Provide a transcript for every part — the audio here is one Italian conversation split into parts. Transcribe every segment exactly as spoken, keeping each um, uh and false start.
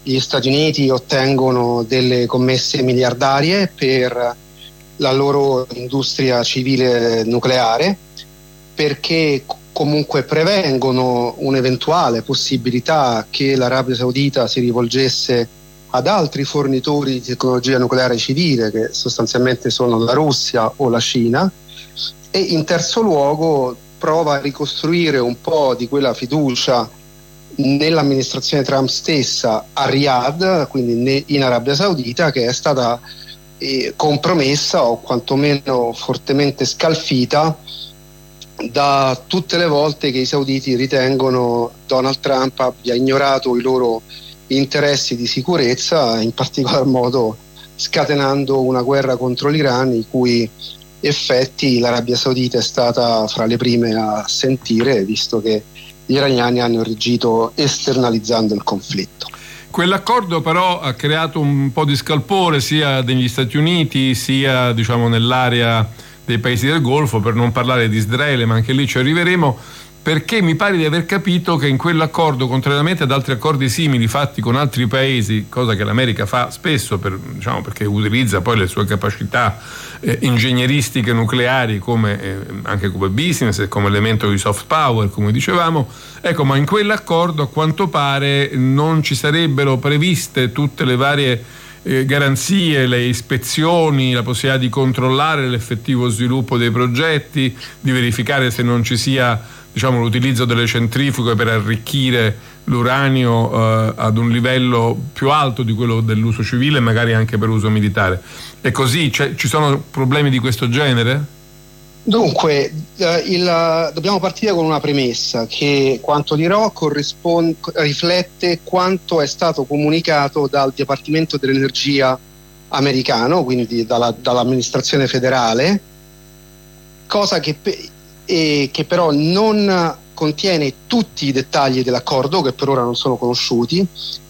gli Stati Uniti ottengono delle commesse miliardarie per la loro industria civile nucleare, perché comunque prevengono un'eventuale possibilità che l'Arabia Saudita si rivolgesse ad altri fornitori di tecnologia nucleare civile, che sostanzialmente sono la Russia o la Cina, e in terzo luogo prova a ricostruire un po' di quella fiducia nell'amministrazione Trump stessa a Riyadh, quindi in Arabia Saudita, che è stata eh, compromessa o quantomeno fortemente scalfita da tutte le volte che i sauditi ritengono Donald Trump abbia ignorato i loro interessi di sicurezza, in particolar modo scatenando una guerra contro l'Iran, i cui effetti l'Arabia Saudita è stata fra le prime a sentire, visto che gli iraniani hanno reagito esternalizzando il conflitto. Quell'accordo però ha creato un po' di scalpore sia negli Stati Uniti sia, diciamo, nell'area dei paesi del Golfo, per non parlare di Israele, ma anche lì ci arriveremo, perché mi pare di aver capito che in quell'accordo, contrariamente ad altri accordi simili fatti con altri paesi, cosa che l'America fa spesso per, diciamo, perché utilizza poi le sue capacità eh, ingegneristiche nucleari come eh, anche come business e come elemento di soft power, come dicevamo, ecco, ma in quell'accordo a quanto pare non ci sarebbero previste tutte le varie eh, garanzie, le ispezioni, la possibilità di controllare l'effettivo sviluppo dei progetti, di verificare se non ci sia, diciamo, l'utilizzo delle centrifughe per arricchire l'uranio eh, ad un livello più alto di quello dell'uso civile e magari anche per uso militare. È così? Cioè, ci sono problemi di questo genere? Dunque, eh, il, dobbiamo partire con una premessa, che quanto dirò corrisponde, riflette quanto è stato comunicato dal Dipartimento dell'Energia americano, quindi dalla, dall'amministrazione federale, cosa che e che però non contiene tutti i dettagli dell'accordo, che per ora non sono conosciuti,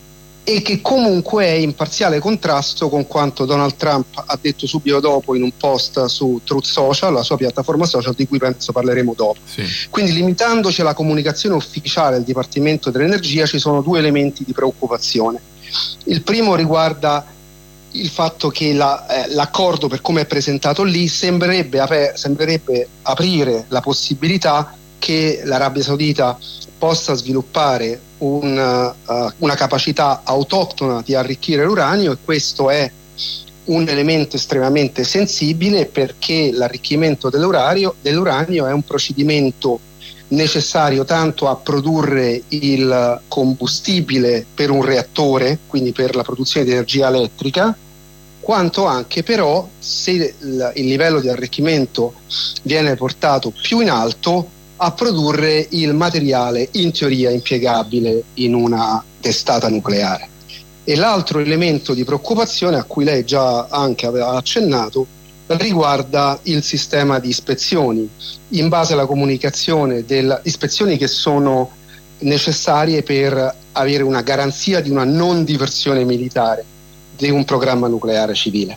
e che comunque è in parziale contrasto con quanto Donald Trump ha detto subito dopo in un post su Truth Social, la sua piattaforma social, di cui penso parleremo dopo. Sì. Quindi, limitandoci alla comunicazione ufficiale del Dipartimento dell'Energia, ci sono due elementi di preoccupazione. Il primo riguarda il fatto che la, eh, l'accordo, per come è presentato lì, sembrerebbe, ap- sembrerebbe aprire la possibilità che l'Arabia Saudita possa sviluppare un, uh, una capacità autoctona di arricchire l'uranio, e questo è un elemento estremamente sensibile, perché l'arricchimento dell'uranio, dell'uranio è un procedimento necessario tanto a produrre il combustibile per un reattore, quindi per la produzione di energia elettrica, quanto anche però, se il, il livello di arricchimento viene portato più in alto, a produrre il materiale in teoria impiegabile in una testata nucleare. E l'altro elemento di preoccupazione, a cui lei già anche aveva accennato, riguarda il sistema di ispezioni, in base alla comunicazione delle ispezioni che sono necessarie per avere una garanzia di una non diversione militare di un programma nucleare civile.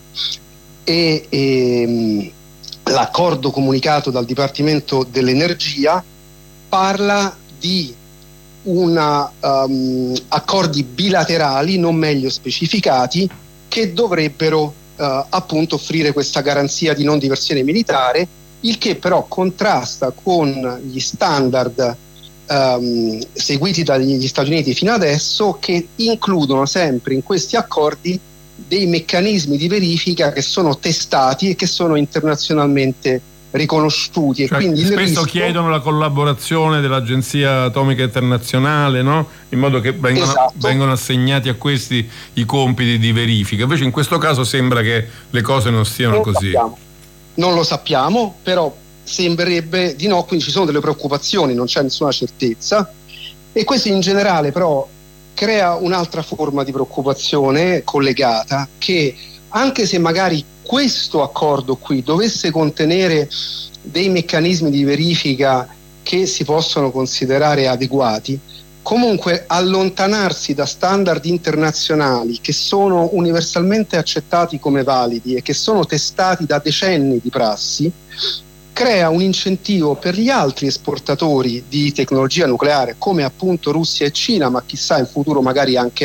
E, e l'accordo comunicato dal Dipartimento dell'Energia parla di una, um, accordi bilaterali non meglio specificati, che dovrebbero Uh, appunto offrire questa garanzia di non diversione militare, il che però contrasta con gli standard um, seguiti dagli Stati Uniti fino adesso, che includono sempre in questi accordi dei meccanismi di verifica che sono testati e che sono internazionalmente riconosciuti. Cioè, e quindi il spesso rischio... chiedono la collaborazione dell'Agenzia Atomica Internazionale, no? In modo che vengono, esatto. vengono assegnati a questi i compiti di verifica. Invece in questo caso sembra che le cose non siano non così. Sappiamo. Non lo sappiamo, però sembrerebbe di no, quindi ci sono delle preoccupazioni, non c'è nessuna certezza, e questo in generale però crea un'altra forma di preoccupazione collegata, che anche se magari questo accordo qui dovesse contenere dei meccanismi di verifica che si possono considerare adeguati, comunque allontanarsi da standard internazionali che sono universalmente accettati come validi e che sono testati da decenni di prassi, crea un incentivo per gli altri esportatori di tecnologia nucleare, come appunto Russia e Cina, ma chissà in futuro magari anche